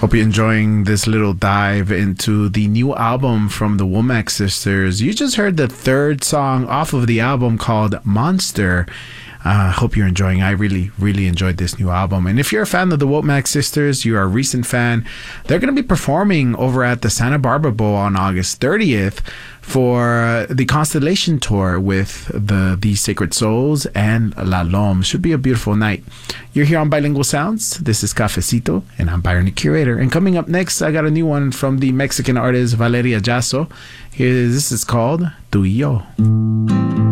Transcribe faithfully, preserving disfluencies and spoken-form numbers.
Hope you're enjoying this little dive into the new album from the Womack sisters. You just heard the third song off of the album called Monster. I uh, hope you're enjoying. I really, really enjoyed this new album. And if you're a fan of the Womack sisters, you're a recent fan, they're going to be performing over at the Santa Barbara Bowl on August thirtieth for the Constellation Tour with the The Sacred Souls and La Lome. Should be a beautiful night. You're here on Bilingual Sounds. This is Cafecito, and I'm Byron the Curator. And coming up next, I got a new one from the Mexican artist Valeria Jasso. Here, this is called Tu y Yo.